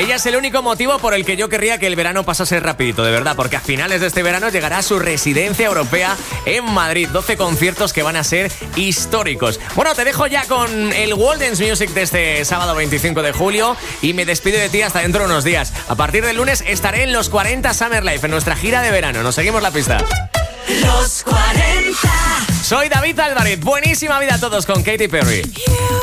Ella es el único motivo por el que yo querría que el verano pasase rapidito, de verdad, porque a finales de este verano llegará a su residencia europea en Madrid. 12 conciertos que van a ser históricos. Bueno, te dejo ya con el World Dance Music de este sábado 25 de julio y me despido de ti hasta dentro de unos días. A partir del lunes estaré en los 40 Summer Life, en nuestra gira de verano. Nos seguimos la pista. Los 40. Soy David Álvarez. Buenísima vida a todos con Katy Perry.